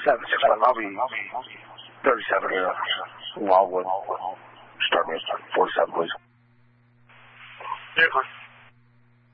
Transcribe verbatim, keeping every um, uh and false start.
seven six five. I'll be thirty-seven here. Wildwood. Start me at forty-seven, please. Yeah.